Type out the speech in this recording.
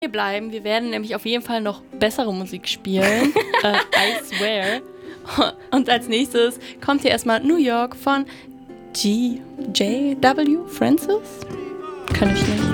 bleiben. Wir werden nämlich auf jeden Fall noch bessere Musik spielen. I swear. Und als nächstes kommt hier erstmal New York von J.W. Francis. Kann ich nicht.